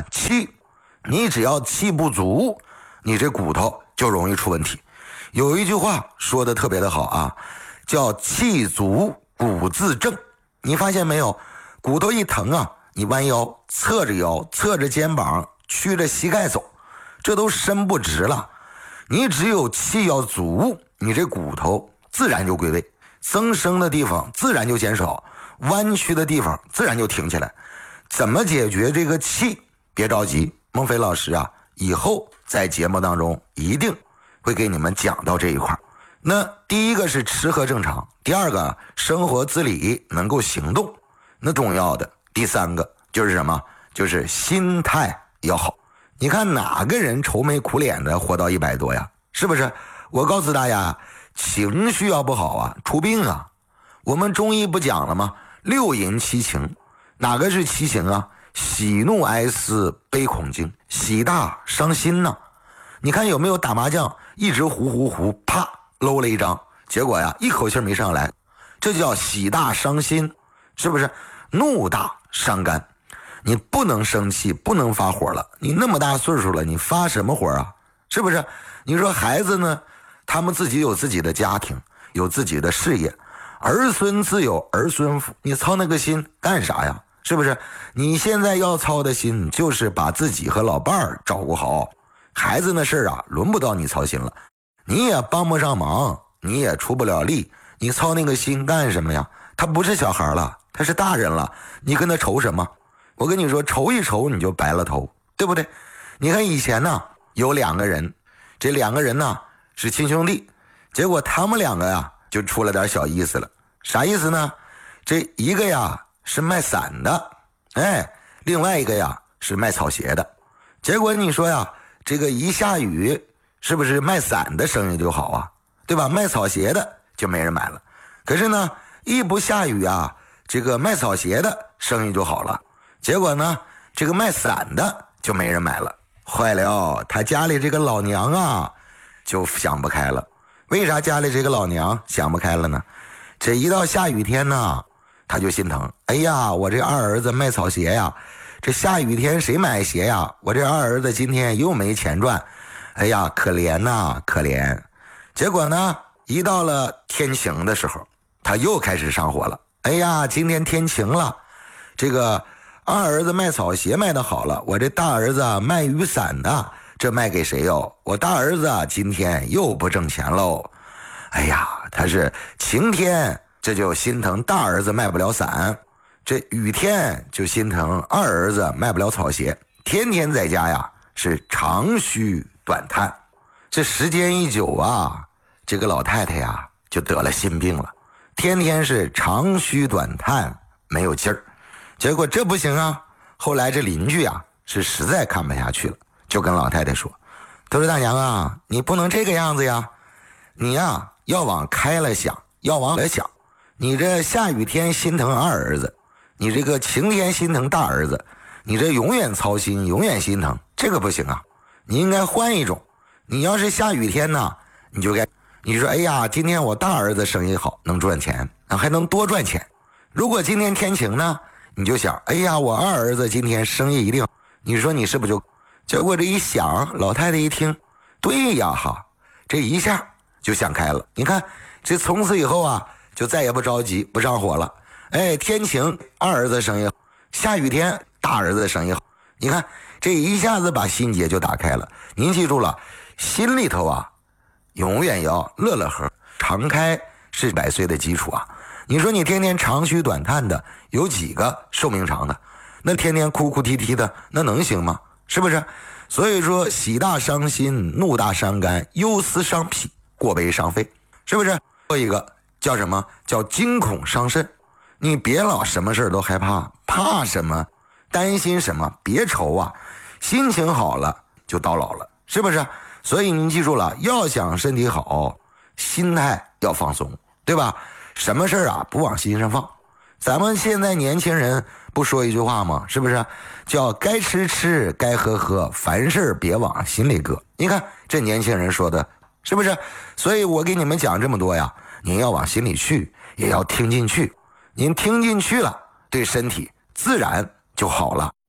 气，你只要气不足，你这骨头就容易出问题。有一句话说的特别的好啊，叫气足骨自正。你发现没有，骨头一疼啊，你弯腰侧着肩膀，曲着膝盖走，这都伸不直了。你只有气要足，你这骨头自然就归位，增生的地方自然就减少，弯曲的地方自然就挺起来。怎么解决这个气？别着急，孟非老师啊，以后在节目当中一定会给你们讲到这一块。那第一个是吃喝正常，第二个生活自理能够行动，那重要的第三个就是什么？就是心态要好。你看哪个人愁眉苦脸的活到100多呀？是不是？我告诉大家，情绪要不好啊，出病啊。我们中医不讲了吗？6淫7情，哪个是7情啊？喜怒哀思悲恐惊，喜大伤心呐。你看有没有打麻将一直胡，啪搂了一张，结果呀一口气没上来，这叫喜大伤心，是不是？怒大伤肝，你不能生气，不能发火了，你那么大岁数了，你发什么火啊？是不是？你说孩子呢，他们自己有自己的家庭，有自己的事业，儿孙自有儿孙福，你操那个心干啥呀？是不是？你现在要操的心就是把自己和老伴儿照顾好，孩子那事啊轮不到你操心了，你也帮不上忙，你也出不了力，你操那个心干什么呀？他不是小孩了，他是大人了，你跟他愁什么？我跟你说，愁一愁你就白了头，对不对？你看以前呢有2个人，这2个人呢是亲兄弟，结果他们2个呀就出了点小意思了。啥意思呢？这一个呀是卖伞的，另外一个呀是卖草鞋的。结果你说呀，这个一下雨，是不是卖伞的生意就好啊？对吧？卖草鞋的就没人买了。可是呢，一不下雨啊，这个卖草鞋的生意就好了。结果呢，这个卖伞的就没人买了。坏了，他家里这个老娘啊就想不开了。为啥家里这个老娘想不开了呢？这一到下雨天呢，他就心疼。哎呀，我这二儿子卖草鞋呀，这下雨天谁买鞋呀？我这二儿子今天又没钱赚，哎呀，可怜呐，可怜。结果呢，一到了天晴的时候，他又开始上火了。哎呀，今天天晴了，这个二儿子卖草鞋卖得好了，我这大儿子卖雨伞的，这卖给谁哟？我大儿子今天又不挣钱喽。哎呀，他是晴天这就心疼大儿子卖不了伞，这雨天就心疼二儿子卖不了草鞋，天天在家呀是长吁短叹。这时间一久啊，这个老太太呀就得了心病了，天天是长吁短叹，没有劲儿。结果这不行啊，后来这邻居啊是实在看不下去了，就跟老太太说，他说大娘啊，你不能这个样子呀，你呀要往开了想，要往来想，你这下雨天心疼二儿子，你这个晴天心疼大儿子，你这永远操心，永远心疼，这个不行啊，你应该换一种。你要是下雨天呢，你就该你说，哎呀，今天我大儿子生意好，能赚钱，还能多赚钱。如果今天天晴呢，你就想，哎呀，我二儿子今天生意一定，你说你是不是就？结果这一想，老太太一听，对呀哈，这一下就想开了。你看，这从此以后啊，就再也不着急，不上火了。哎，天晴二儿子生意好，下雨天大儿子生意好。你看，这一下子把心结就打开了。您记住了，心里头啊，永远要乐乐呵，常开是100岁的基础啊。你说你天天长吁短叹的，有几个寿命长的？那天天哭哭啼啼的，那能行吗？是不是？所以说，喜大伤心，怒大伤肝，忧思伤脾，过悲伤肺，是不是？做一个叫什么？叫惊恐伤肾。你别老什么事都害怕，怕什么？担心什么？别愁啊！心情好了就到老了，是不是？所以您记住了，要想身体好，心态要放松，对吧？什么事啊不往心上放。咱们现在年轻人不说一句话吗？是不是？叫该吃吃，该喝喝，凡事别往心里搁。你看这年轻人说的是不是？所以我给你们讲这么多呀，您要往心里去，也要听进去。您听进去了，对身体自然就好了。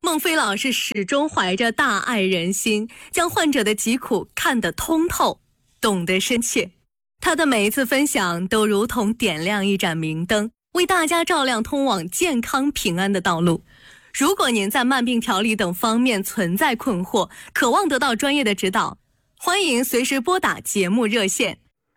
孟非老师始终怀着大爱人心，将患者的疾苦看得通透，懂得深切。他的每一次分享都如同点亮一盏明灯，为大家照亮通往健康平安的道路。如果您在慢病调理等方面存在困惑，渴望得到专业的指导，欢迎随时拨打节目热线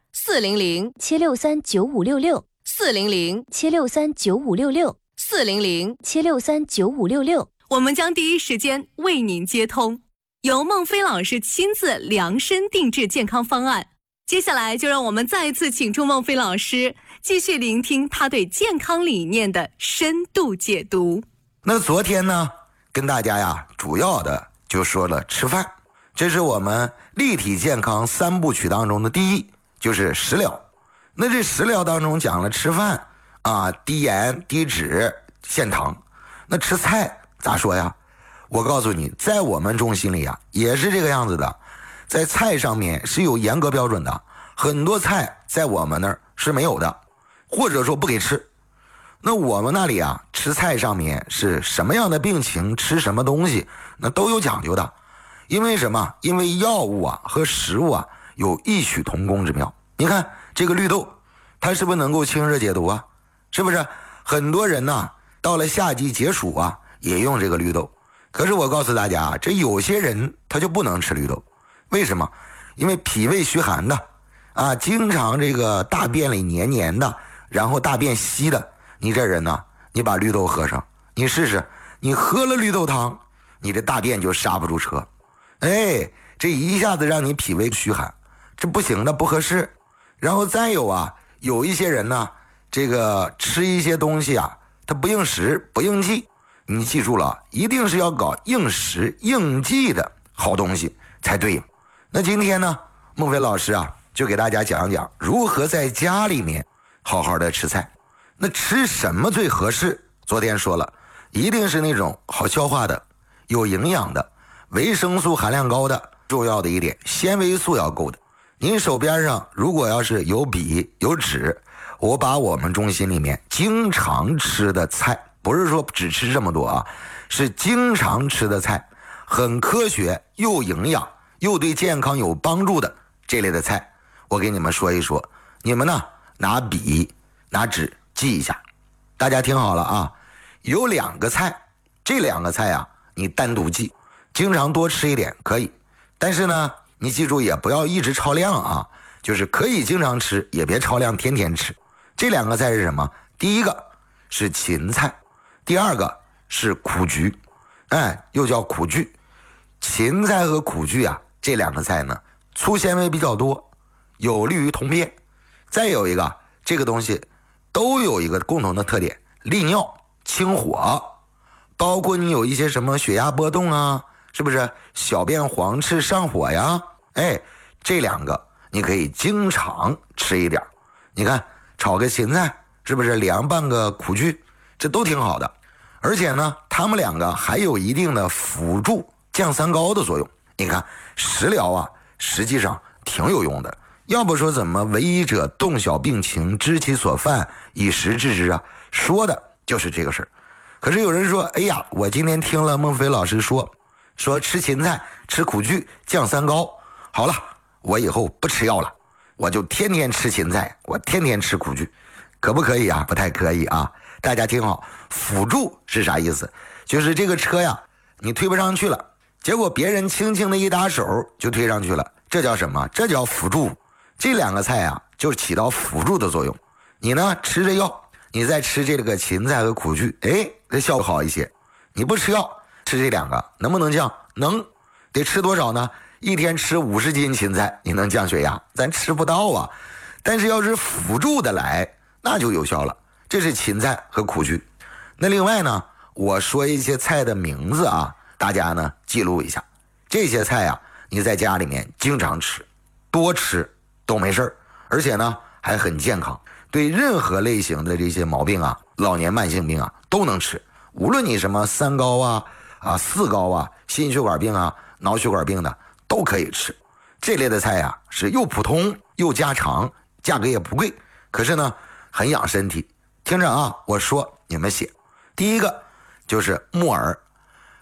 400-763-9566，400-763-9566，400-763-9566，我们将第一时间为您接通，由孟非老师亲自量身定制健康方案。接下来就让我们再一次请出孟非老师，继续聆听他对健康理念的深度解读。 那昨天呢，跟大家呀主要的就说了吃饭，这是我们立体健康三部曲当中的第一，就是食疗。那这食疗当中讲了吃饭啊，低盐低脂限糖。那吃菜咋说呀？我告诉你，在我们中心里啊也是这个样子的，在菜上面是有严格标准的，很多菜在我们那儿是没有的，或者说不给吃。那我们那里啊，吃菜上面是什么样的病情吃什么东西，那都有讲究的。因为什么？因为药物啊和食物啊有异曲同工之妙。你看这个绿豆，它是不是能够清热解毒啊？是不是？很多人呢，到了夏季解暑啊，也用这个绿豆。可是我告诉大家，这有些人他就不能吃绿豆。为什么？因为脾胃虚寒的啊，经常这个大便里黏黏的，然后大便稀的，你这人呢，你把绿豆喝上，你试试，你喝了绿豆汤，你这大便就刹不住车。哎，这一下子让你脾胃虚寒，这不行的，不合适。然后再有啊，有一些人呢，这个吃一些东西啊，它不应时不应季。你记住了，一定是要搞应时应季的好东西才对。那今天呢，孟非老师啊，就给大家讲讲如何在家里面好好的吃菜。那吃什么最合适？昨天说了，一定是那种好消化的、有营养的、维生素含量高的，重要的一点，纤维素要够的。您手边上如果要是有笔有纸，我把我们中心里面经常吃的菜，不是说只吃这么多啊，是经常吃的菜，很科学又营养又对健康有帮助的这类的菜，我给你们说一说。你们呢拿笔拿纸记一下。大家听好了啊，有2个菜，这2个菜啊你单独记，经常多吃一点可以，但是呢你记住也不要一直超量啊，就是可以经常吃，也别超量天天吃。这2个菜是什么？第一个是芹菜，第二个是苦菊，又叫苦苣。芹菜和苦苣啊，这2个菜呢，粗纤维比较多，有利于通便。再有一个，这个东西都有一个共同的特点，利尿清火，包括你有一些什么血压波动啊，是不是小便黄赤上火呀？这2个你可以经常吃一点。你看炒个芹菜，是不是凉拌个苦苣，这都挺好的。而且呢，它们2个还有一定的辅助降三高的作用。你看食疗啊，实际上挺有用的。要不说怎么为医者洞晓病情，知其所犯，以时治之啊，说的就是这个事儿。可是有人说，哎呀，我今天听了孟非老师说吃芹菜吃苦苣降三高，好了，我以后不吃药了，我就天天吃芹菜，我天天吃苦苣，可不可以啊？不太可以啊。大家听好，辅助是啥意思？就是这个车呀，你推不上去了，结果别人轻轻的一打手就推上去了，这叫什么？这叫辅助。这2个菜啊，就起到辅助的作用。你呢吃着药，你再吃这个芹菜和苦苣，这效果好一些。你不吃药，吃这2个能不能降？能。得吃多少呢？一天吃50斤芹菜，你能降血压？咱吃不到啊。但是要是辅助的来，那就有效了。这是芹菜和苦苣。那另外呢，我说一些菜的名字啊，大家呢记录一下。这些菜啊，你在家里面经常吃，多吃都没事儿，而且呢还很健康，对任何类型的这些毛病啊，老年慢性病啊都能吃。无论你什么3高啊、4高啊、心血管病啊、脑血管病的都可以吃。这类的菜啊是又普通又家常，价格也不贵，可是呢很养身体。听着啊，我说你们写。第一个就是木耳。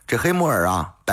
这黑木耳啊